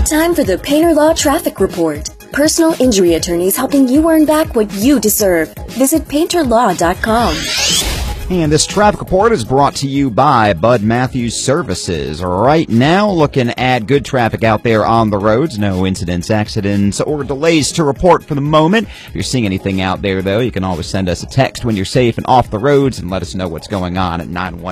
Time for the Painter Law Traffic Report. Personal injury attorneys helping you earn back what you deserve. Visit painterlaw.com. And this traffic report is brought to you by Bud Matthews Services. Right now, looking at good traffic out there on the roads. No incidents, accidents, or delays to report for the moment. If you're seeing anything out there, though, you can always send us a text when you're safe and off the roads and let us know what's going on at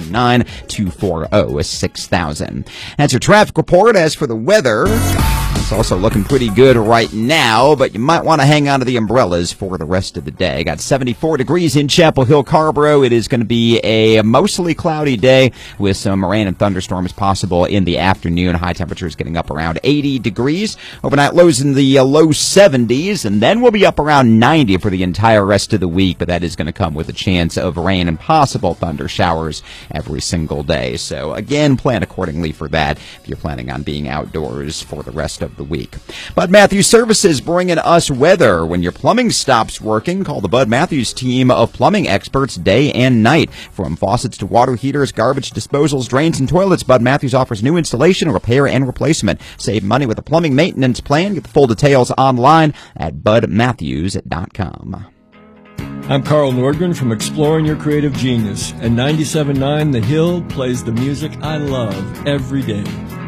919-240-6000. That's your traffic report. As for the weather, it's also looking pretty good right now, but you might want to hang on to the umbrellas for the rest of the day. Got 74 degrees in Chapel Hill, Carrboro. It is going to be a mostly cloudy day with some rain and thunderstorms possible in the afternoon. High temperatures getting up around 80 degrees. Overnight lows in the low 70s, and then we'll be up around 90 for the entire rest of the week, but that is going to come with a chance of rain and possible thunder showers every single day. So again, plan accordingly for that if you're planning on being outdoors for the rest of the week. Bud Matthews Services bringing us weather. When your plumbing stops working, call the Bud Matthews team of plumbing experts day and night. From faucets to water heaters, garbage disposals, drains, and toilets, Bud Matthews offers new installation, repair, and replacement. Save money with a plumbing maintenance plan. Get the full details online at budmatthews.com. I'm Carl Nordgren from Exploring Your Creative Genius, and 97.9 The Hill plays the music I love every day.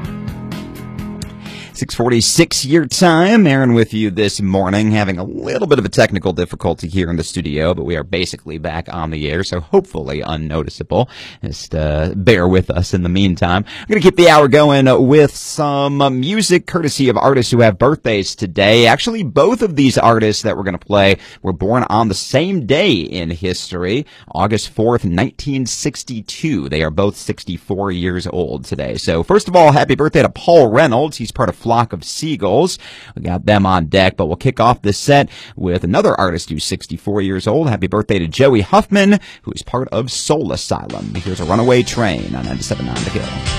6:46 your time. Aaron with you this morning, having a little bit of a technical difficulty here in the studio, but we are basically back on the air, so hopefully unnoticeable. Just bear with us in the meantime. I'm going to keep the hour going with some music courtesy of artists who have birthdays today. Actually, both of these artists that we're going to play were born on the same day in history, August 4th, 1962. They are both 64 years old today. So first of all, happy birthday to Paul Reynolds. He's part of Flock of Seagulls. We got them on deck, but we'll kick off this set with another artist who's 64 years old. Happy birthday to Joey Huffman, who is part of Soul Asylum. Here's a Runaway Train on 97.9 The Hill.